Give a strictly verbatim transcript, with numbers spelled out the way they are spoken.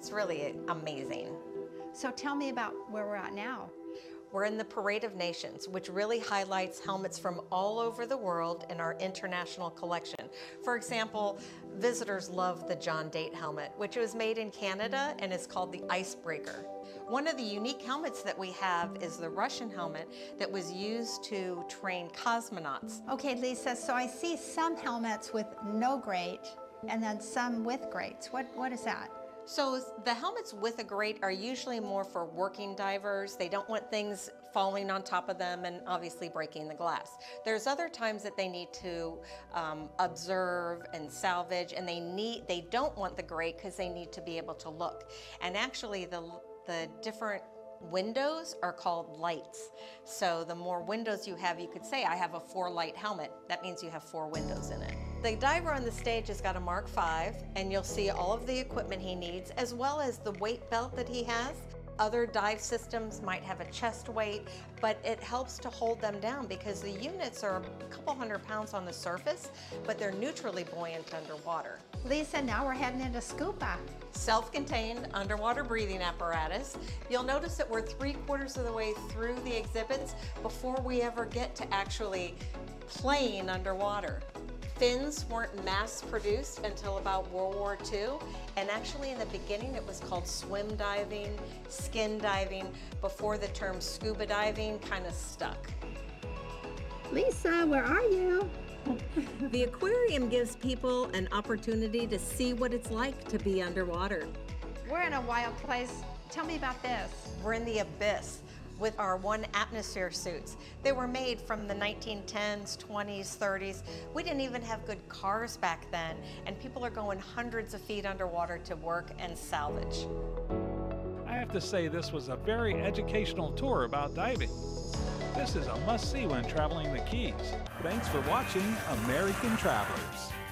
It's really amazing. So tell me about where we're at now. We're in the Parade of Nations, which really highlights helmets from all over the world in our international collection. For example, visitors love the John Date helmet, which was made in Canada and is called the Icebreaker. One of the unique helmets that we have is the Russian helmet that was used to train cosmonauts. Okay, Lisa, so I see some helmets with no grate and then some with grates. What, what is that? So the helmets with a grate are usually more for working divers. They don't want things falling on top of them and obviously breaking the glass. There's other times that they need to um, observe and salvage, and they need they don't want the grate because they need to be able to look. And actually the, the different windows are called lights. So the more windows you have, you could say, I have a four light helmet. That means you have four windows in it. The diver on the stage has got a Mark five, and you'll see all of the equipment he needs, as well as the weight belt that he has. Other dive systems might have a chest weight, but it helps to hold them down because the units are a couple hundred pounds on the surface, but they're neutrally buoyant underwater. Lisa, now we're heading into scuba. Self-contained underwater breathing apparatus. You'll notice that we're three quarters of the way through the exhibits before we ever get to actually playing underwater. Fins weren't mass produced until about World War Two, and actually in the beginning it was called swim diving, skin diving, before the term scuba diving kind of stuck. Lisa, where are you? The aquarium gives people an opportunity to see what it's like to be underwater. We're in a wild place. Tell me about this. We're in the abyss with our one atmosphere suits. They were made from the nineteen tens, twenties, thirties. We didn't even have good cars back then, and people are going hundreds of feet underwater to work and salvage. I have to say this was a very educational tour about diving. This is a must-see when traveling the Keys. Thanks for watching American Travelers.